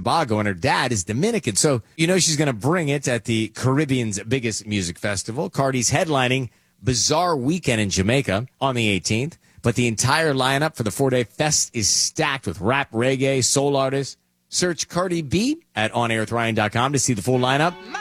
Tobago, and her dad is Dominican. So you know she's going to bring it at the Caribbean's biggest music festival. Cardi's headlining Bizarre Weekend in Jamaica on the 18th. But the entire lineup for the 4-day fest is stacked with rap, reggae, soul artists. Search Cardi B at OnAirWithRyan.com to see the full lineup.